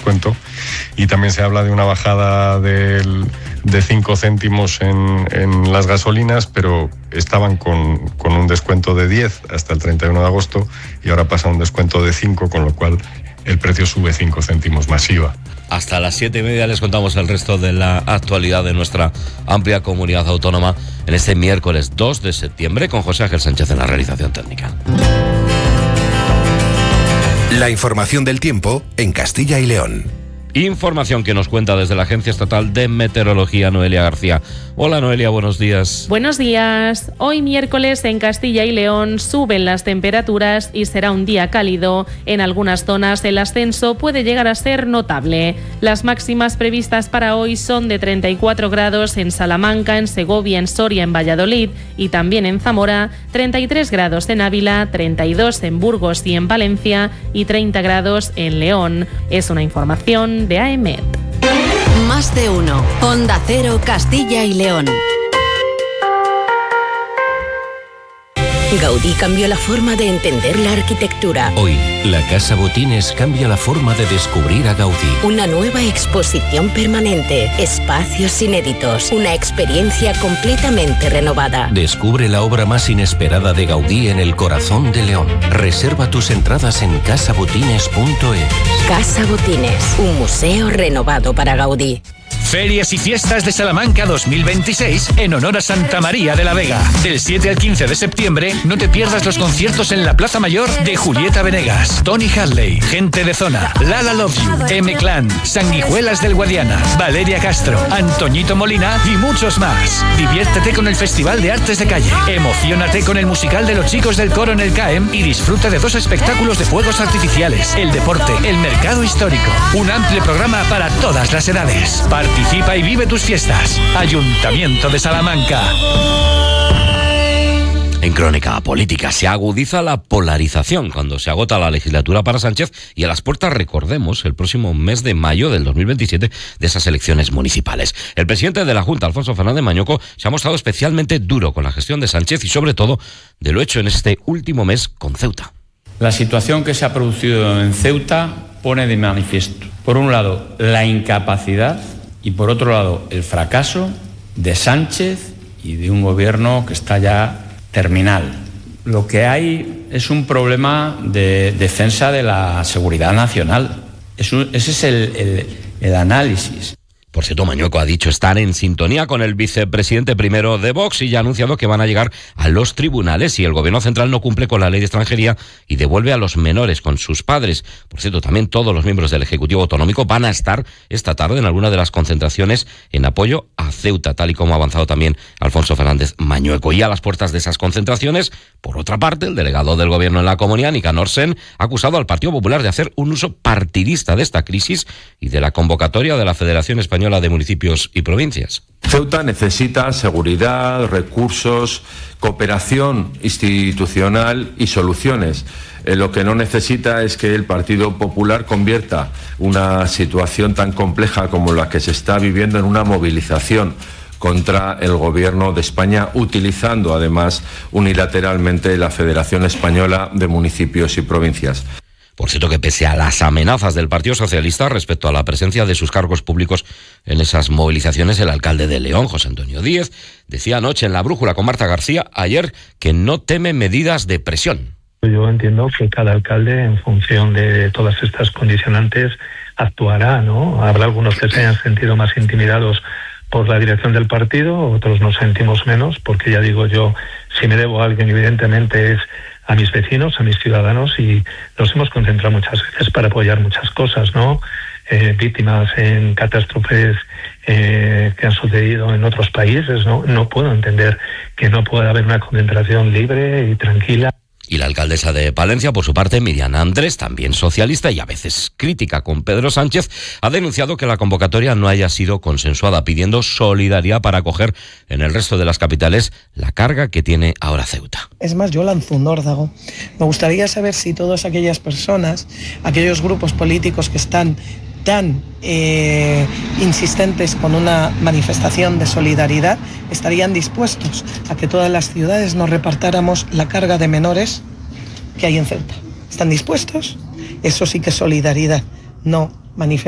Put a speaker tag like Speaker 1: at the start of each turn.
Speaker 1: descuento, y también se habla de una bajada de 5 céntimos en las gasolinas, pero estaban con un descuento de 10 hasta el 31 de agosto y ahora pasa a un descuento de 5, con lo cual el precio sube 5 céntimos más IVA.
Speaker 2: Hasta las 7:30 les contamos el resto de la actualidad de nuestra amplia comunidad autónoma en este miércoles 2 de septiembre con José Ángel Sánchez en la realización técnica.
Speaker 3: La información del tiempo en Castilla y León.
Speaker 2: Información que nos cuenta desde la Agencia Estatal de Meteorología, Noelia García. Hola Noelia, buenos días.
Speaker 4: Buenos días. Hoy miércoles en Castilla y León suben las temperaturas y será un día cálido. En algunas zonas el ascenso puede llegar a ser notable. Las máximas previstas para hoy son de 34 grados en Salamanca, en Segovia, en Soria, en Valladolid y también en Zamora, 33 grados en Ávila, 32 en Burgos y en Valencia y 30 grados en León. Es una información de AEMET.
Speaker 5: Más de uno. Onda Cero, Castilla y León. Gaudí cambió la forma de entender la arquitectura.
Speaker 6: Hoy, la Casa Botines cambia la forma de descubrir a Gaudí.
Speaker 5: Una nueva exposición permanente, espacios inéditos, una experiencia completamente renovada.
Speaker 6: Descubre la obra más inesperada de Gaudí en el corazón de León. Reserva tus entradas en casabotines.es.
Speaker 5: Casa Botines, un museo renovado para Gaudí.
Speaker 7: Ferias y Fiestas de Salamanca 2026 en honor a Santa María de la Vega. Del 7 al 15 de septiembre no te pierdas los conciertos en la Plaza Mayor de Julieta Venegas, Tony Hadley, Gente de Zona, Lala Love You, M-Clan, Sanguijuelas del Guadiana, Valeria Castro, Antoñito Molina y muchos más. Diviértete con el Festival de Artes de Calle, emociónate con el musical de los chicos del coro en el CAEM y disfruta de 2 espectáculos de fuegos artificiales, el deporte, el mercado histórico. Un amplio programa para todas las edades. Participa y vive tus fiestas. Ayuntamiento de Salamanca.
Speaker 2: En Crónica Política se agudiza la polarización cuando se agota la legislatura para Sánchez y a las puertas, recordemos, el próximo mes de mayo del 2027 de esas elecciones municipales. El presidente de la Junta, Alfonso Fernández Mañueco, se ha mostrado especialmente duro con la gestión de Sánchez y sobre todo de lo hecho en este último mes con Ceuta.
Speaker 8: La situación que se ha producido en Ceuta pone de manifiesto, por un lado, la incapacidad y por otro lado, el fracaso de Sánchez y de un gobierno que está ya terminal. Lo que hay es un problema de defensa de la seguridad nacional. Ese es el análisis.
Speaker 2: Por cierto, Mañueco ha dicho estar en sintonía con el vicepresidente primero de Vox y ya ha anunciado que van a llegar a los tribunales si el gobierno central no cumple con la ley de extranjería y devuelve a los menores con sus padres. Por cierto, también todos los miembros del Ejecutivo Autonómico van a estar esta tarde en alguna de las concentraciones en apoyo a Ceuta, tal y como ha avanzado también Alfonso Fernández Mañueco. Y a las puertas de esas concentraciones, por otra parte, el delegado del gobierno en la comunidad, Nicanor Sen, ha acusado al Partido Popular de hacer un uso partidista de esta crisis y de la convocatoria de la Federación Española de Municipios y Provincias.
Speaker 9: Ceuta necesita seguridad, recursos, cooperación institucional y soluciones. Lo que no necesita es que el Partido Popular convierta una situación tan compleja como la que se está viviendo en una movilización contra el Gobierno de España, utilizando además unilateralmente la Federación Española de Municipios y Provincias.
Speaker 2: Por cierto que pese a las amenazas del Partido Socialista respecto a la presencia de sus cargos públicos en esas movilizaciones, el alcalde de León, José Antonio Díez, decía anoche en La Brújula con Marta García, ayer, que no teme medidas de presión.
Speaker 10: Yo entiendo que cada alcalde, en función de todas estas condicionantes, actuará, ¿no? Habrá algunos que se hayan sentido más intimidados por la dirección del partido, otros nos sentimos menos, porque ya digo yo, si me debo a alguien, evidentemente es a mis vecinos, a mis ciudadanos, y nos hemos concentrado muchas veces para apoyar muchas cosas, ¿no? Víctimas en catástrofes que han sucedido en otros países, ¿no? No puedo entender que no pueda haber una concentración libre y tranquila.
Speaker 2: Y la alcaldesa de Palencia, por su parte, Miriam Andrés, también socialista y a veces crítica con Pedro Sánchez, ha denunciado que la convocatoria no haya sido consensuada, pidiendo solidaridad para acoger en el resto de las capitales la carga que tiene ahora Ceuta.
Speaker 11: Es más, yo lanzo un órdago. Me gustaría saber si todas aquellas personas, aquellos grupos políticos que están tan insistentes con una manifestación de solidaridad, estarían dispuestos a que todas las ciudades nos repartáramos la carga de menores que hay en Ceuta. ¿Están dispuestos? Eso sí que es solidaridad, no manifestación.